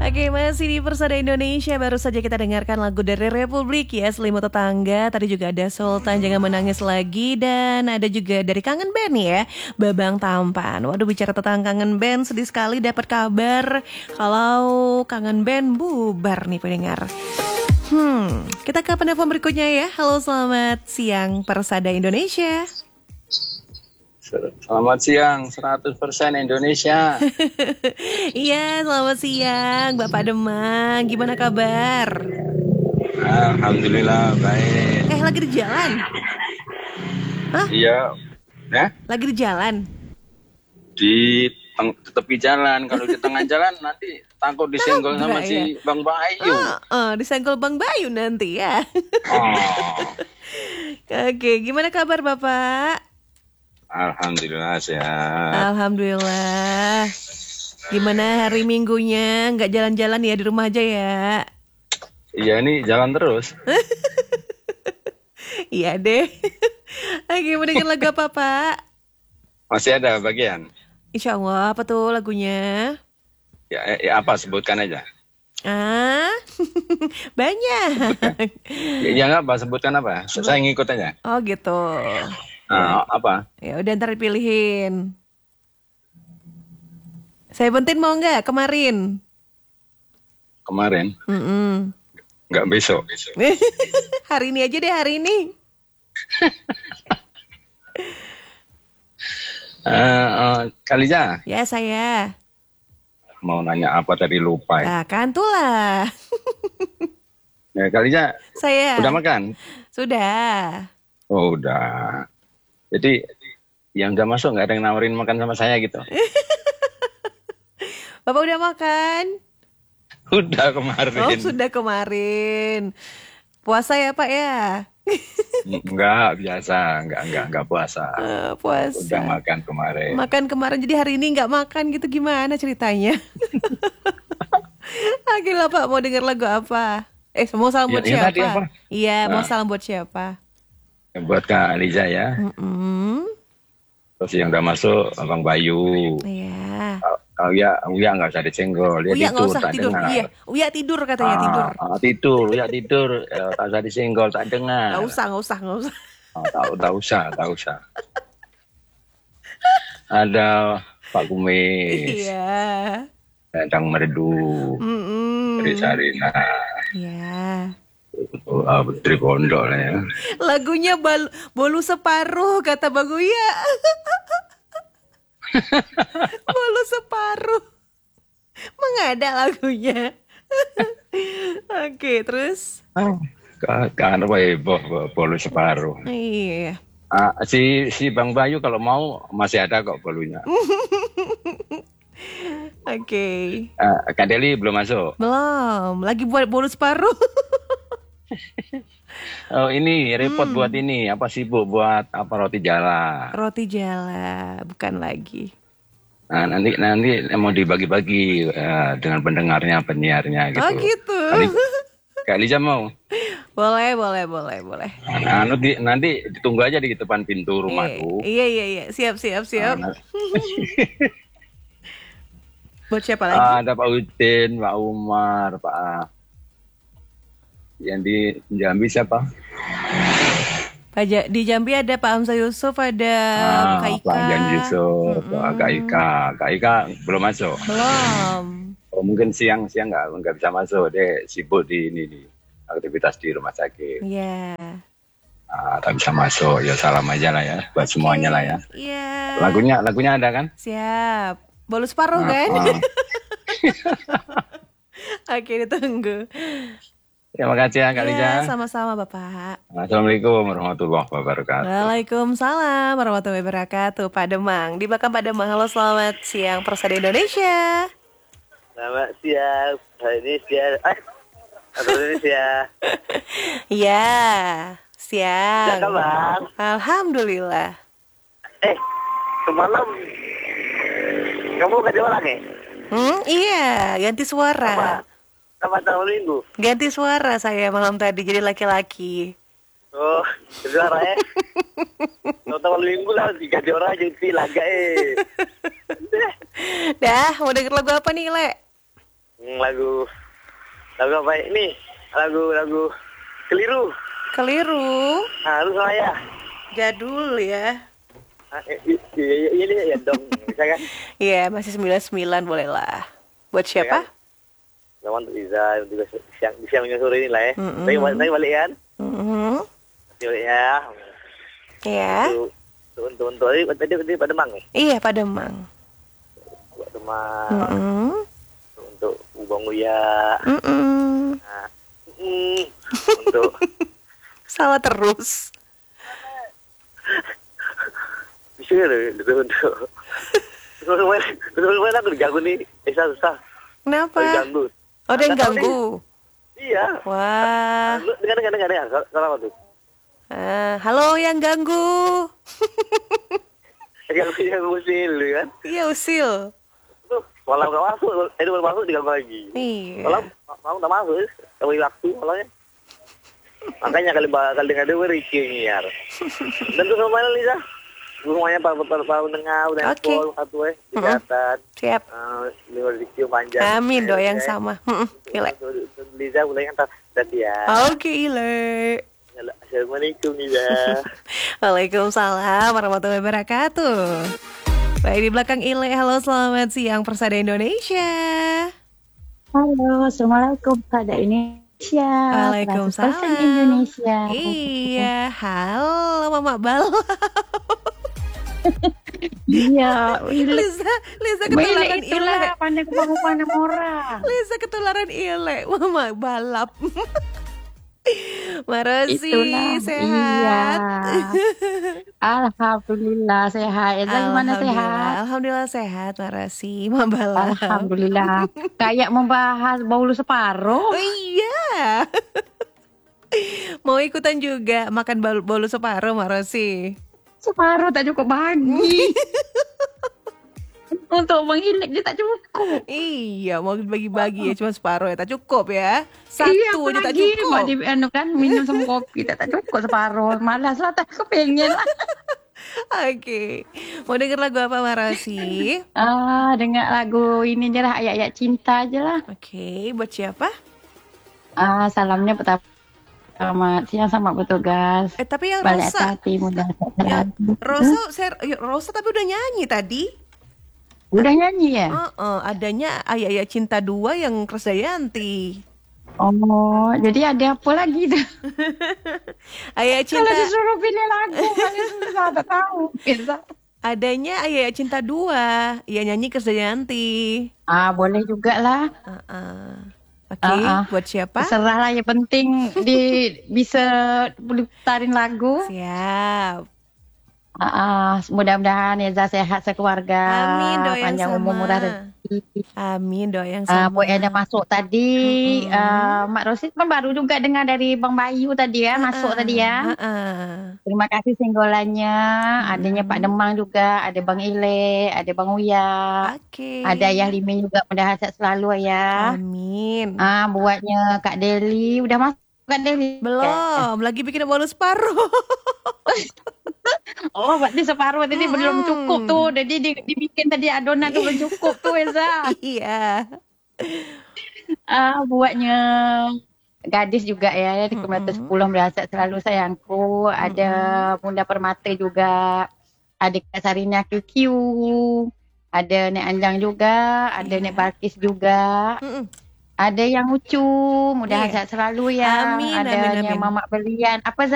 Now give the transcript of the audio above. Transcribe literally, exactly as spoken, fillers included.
Oke, masih di Persada Indonesia. Baru saja kita dengarkan lagu dari Republik ya, Selimut Tetangga. Tadi juga ada Sultan Jangan Menangis Lagi. Dan ada juga dari Kangen Band ya, Babang Tampan. Waduh, bicara tentang Kangen Band, sedih sekali dapat kabar kalau Kangen Band bubar nih pendengar. Hmm, kita ke penelpon berikutnya ya. Halo, selamat siang Persada Indonesia. Selamat siang, seratus persen Indonesia. Iya, selamat siang Bapak Demang. Gimana kabar? Alhamdulillah baik. Eh, lagi di jalan? Hah? Iya, ya? Lagi di jalan? Di teng- tepi jalan. Kalau di tengah jalan nanti takut disenggol sama Tabrak, si ya? Bang Bayu. Oh, oh, disenggol Bang Bayu nanti ya. Oh, Oke, gimana kabar Bapak? Alhamdulillah sehat. Alhamdulillah. Gimana hari Minggunya? Nggak jalan-jalan ya, di rumah aja ya? Iya, ini jalan terus. Iya deh. Oke, mau denger lagu apa Pak? Masih ada bagian. Insya Allah, apa tuh lagunya? Ya, eh, ya apa sebutkan aja. Ah, banyak. Ya, ya nggak apa, sebutkan apa. Saya ngikut aja. Oh gitu. Nah, apa? Ya udah, ntar dipilihin. Seventeen mau nggak kemarin? Kemarin? Mm-mm. Nggak besok. besok. Hari ini aja deh, hari ini. Uh, uh, Kalija, Ya saya. mau nanya apa tadi lupa ya. Nah kan tuh lah. Ya, Kalija, Saya. udah makan? Sudah. Oh, udah. Jadi yang udah masuk nggak ada yang nawarin makan sama saya gitu? Bapak udah makan? Udah kemarin. Oh, sudah kemarin. Puasa ya Pak ya? Enggak, biasa. Enggak, enggak, enggak puasa. Uh, puasa. Udah makan kemarin. Makan kemarin, jadi hari ini nggak makan gitu, gimana ceritanya? Akhirnya Pak, mau denger lagu apa? Eh, mau salam buat Ya, ya, tadi siapa? apa? Iya, mau Nah. salam buat siapa? Buat Kak Aliza ya. Mm-mm. Terus yang udah masuk Abang Bayu. Iya. Oh ya, Uya nggak usah disenggol. Dia Uya nggak tidur, usah tak tidur. dengar. Iya, Uya tidur katanya, tidur. Ah, ah, tidur, Uya tidur. Ya, tak usah disenggol, tak dengar. Nggak usah, nggak usah, nggak usah. Oh, tak, tak usah, tak usah. Ada Pak Kumis. Iya. Dadang Merdu. Mm-mm. Dari Sarina. Iya. Oh, ah, Putri Pondok lah ya. Lagunya bal- bolu separuh kata Bang Uya. Bolu separuh. Mengada lagunya. Oke, terus? Kan kan apa heboh bolu separuh. Iya. Ah, si si Bang Bayu kalau mau masih ada kok bolunya. Oke. Ah, Kak Deli belum masuk. Belum. Lagi buat bolu separuh. Oh ini repot Hmm. buat ini apa sibuk buat apa roti jala. Roti jala, bukan lagi. Nah, nanti nanti mau dibagi-bagi eh, dengan pendengarnya penyiarnya gitu. Oh gitu. Kali- Kak Liza mau? Boleh, boleh, boleh, boleh. Nah, nanti, nanti ditunggu aja di depan pintu rumahku. Iya, iya, iya. Siap, siap, siap. Nah, Buat siapa lagi? Ah, ada Pak Udin, Pak Umar, Pak yang di Jambi siapa? Pak Ja- di Jambi ada Pak Hamzah Yusuf, ada Ah, Kak Ika. Pak Jan Yusuf, Mm-mm. Kak Ika. Kak Ika belum masuk. Belum. Oh, mungkin siang-siang nggak nggak bisa masuk. Dia sibuk di ini di aktivitas di rumah sakit. Iya. Ah, tak bisa masuk. Ya salam aja lah ya buat semuanya lah ya. Iya. Lagunya lagunya ada kan? Siap. Bolu separuh Ah, kan? ah. Oke, ditunggu. Terima kasih ya Kak Iya, Liza. sama-sama Bapak. Assalamualaikum warahmatullahi wabarakatuh. Waalaikumsalam warahmatullahi wabarakatuh. Pak Demang, di belakang Pak Demang. Halo, selamat siang Persada Indonesia. Selamat siang, Indonesia. Eh, Indonesia. Iya, Ya siang. kabar. Alhamdulillah. Eh, semalam kamu kerja orang ya? Hmm, iya, ganti suara. Sama tahun minggu. Ganti suara saya malam tadi jadi laki-laki. Oh, kerja orang ya? Sama tahun minggu lah, tiga orang jadi laga eh. Dah, mau denger lagu apa nih, Le? Hmm, lagu lagu apa ini? Lagu lagu keliru. Keliru. Harus saya. Jadul ya. Ah, i- i- Iya iya iya ya dong. Bisa kan? Iya, masih sembilan puluh sembilan boleh lah. Buat siapa? Lawan untuk Iza juga siang siang sore ini lah ya. Mm-mm. Tapi balik tapi balik kan? Mhm. Masih balik ya. Ya. Untuk untuk untuk untuk tadi tadi tadi pada mang nih. Iya, Pademang. Buat teman Mhm. untuk Ubang Uya. Mhm. Nah, mm, untuk Salah terus. bisa loh itu untuk terus main terus main aku diganggu nih. Eh susah. Kenapa? Diganggu. Oh, ada yang Nggak tahu ganggu. Iya. Wah. Lu dengar dengar dengar dengar. Salah apa tuh? Ah, halo yang ganggu. Yang yang usil kan. Iya, usil. Tuh, malam nggak masuk, eh baru masuk diganggu lagi. Iya. Malam malam nggak masuk, kali waktu malamnya. Makanya kali ba- kali dengar dengar ikinyar. Dan tuh sama Lisa. Semuanya para para para pendengar udah Oke. pol satu eh kesehatan. Siap. Eh, lima rezeki panjang. Amin, doa yang Eh, sama. Heeh. Ile. untuk Liza mulai ngantar tadi ya. Oke, Ile. Assalamualaikum Liza. Waalaikumsalam warahmatullahi wabarakatuh. Baik, di belakang Ile, halo selamat siang Persada Indonesia. Halo, Assalamualaikum pada Indonesia. Waalaikumsalam. seratus persen Indonesia. Iya, halo Mama Bal. Iya, Liza, Liza ketularan Bele itulah Ile. pandai kumpul-kumpul orang. Liza ketularan Ile, Mama balap. Marosi, Itulah, sehat. iya. Alhamdulillah sehat. Eza gimana Alhamdulillah, sehat? Alhamdulillah sehat, Marosi. Mama balap. Alhamdulillah. Kayak membahas bau separuh. Oh iya. Mau ikutan juga makan bol- bolu separuh, Marosi. Separuh tak cukup bagi. Untuk menghilik dia tak cukup. Iya, mau bagi-bagi ya cuma separuh ya, tak cukup ya. Iya, Satu aja tak apalagi cukup. mau di anu kan minum sama kopi tak, tak cukup separuh. Malas lah tak kepengen lah. Oke, mau denger lagu apa Marosi? Ah, dengar lagu ini aja lah, ayat-ayat cinta aja lah. Oke, buat siapa? Ah, salamnya pertama selamat siang sama petugas. Eh tapi yang Balik Rosa, hati mudah yang sehat. Rosa, saya, ya, Rosa tapi udah nyanyi tadi. Udah nyanyi ya? Heeh, adanya Ayah-Ayah Cinta dua yang Krisdayanti. Oh, jadi ada apa lagi tuh? Ayah Cinta, Kalau disuruh pilih lagu, kalian susah tak tahu. Bisa. adanya Ayah-Ayah Cinta dua, ya nyanyi Krisdayanti. Ah, boleh juga lah. Heeh. Oke, Ah, ah. buat siapa? Serah lah, yang penting di bisa putarin lagu. Siap. Ah, ah, mudah-mudahan Eza sehat sekeluarga. Amin, doa yang Panjang sama. umur murah rezeki. Amin, doa yang Ah, sama. Boy ada masuk tadi. Mm-mm. Ah, Mak Rosid kan baru juga dengar dari Bang Bayu tadi ya, masuk tadi ya. Heeh. Terima kasih singgolannya. Adanya Pak Demang juga, ada Bang Ile, ada Bang Uya, Oke. ada Ayah Limin juga, mudah sehat selalu ya. Amin. Ah, buatnya Kak Deli, udah masuk Kak Deli? Belum, lagi bikin bolu separuh. Oh, berarti separuh tadi Mm-mm. belum cukup tuh. Jadi di, dibikin tadi adonan tuh belum cukup tuh Eza. Iya. Ah, buatnya gadis juga ya di kilometer Mm-mm. sepuluh merasa selalu sayangku. Ada Bunda Permata juga, ada Kak Sarina Q Q, ada Nek Anjang juga, ada Iya. Nek Balkis juga, Mm-mm. ada yang Ucu, mudah Iya. sehat selalu ya. Amin, Ada amin, yang amin. Mamak Belian. Apa